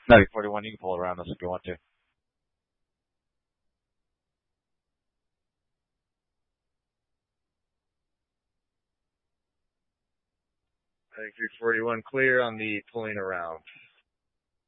Heading 41, you can pull around us if you want to. Heading 341 clear on the pulling around.